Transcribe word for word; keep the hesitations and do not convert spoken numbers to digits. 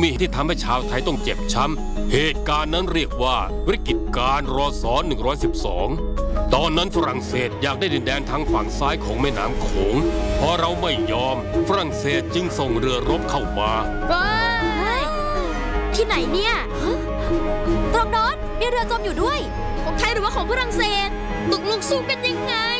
มีที่ทำให้ชาวไทยต้องเจ็บช้ำเหตุการณ์นั้นเรียกว่าวิกฤตการณ์รอศหนึ่งร้อยสิบสองตอนนั้นฝรั่งเศสอยากได้ดินแดนทางฝั่งซ้ายของแม่น้ำโขงพอเราไม่ยอมฝรั่งเศสจึงส่งเรือรบเข้ามาที่ไหนเนี่ยตรงโน้นมีเรือจมอยู่ด้วยของไทยหรือว่าของฝรั่งเศสตกลงสู้กันยังไง